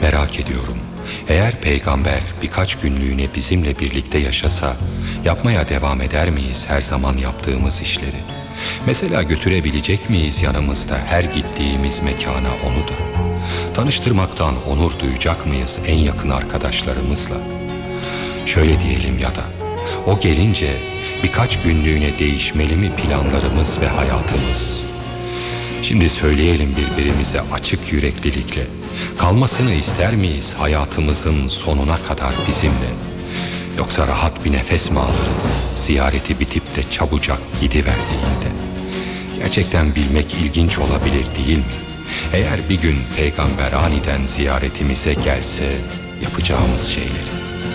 Merak ediyorum. Eğer peygamber birkaç günlüğüne bizimle birlikte yaşasa, yapmaya devam eder miyiz her zaman yaptığımız işleri? Mesela götürebilecek miyiz yanımızda her gittiğimiz mekana onu da? Tanıştırmaktan onur duyacak mıyız en yakın arkadaşlarımızla? Şöyle diyelim ya da, o gelince birkaç günlüğüne değişmeli mi planlarımız ve hayatımız? Şimdi söyleyelim birbirimize açık yüreklilikle, kalmasını ister miyiz hayatımızın sonuna kadar bizimle? Yoksa rahat bir nefes mi alırız ziyareti bitip de çabucak gidiverdiğinde? Gerçekten bilmek ilginç olabilir değil mi? Eğer bir gün peygamber aniden ziyaretimize gelse yapacağımız şeyleri.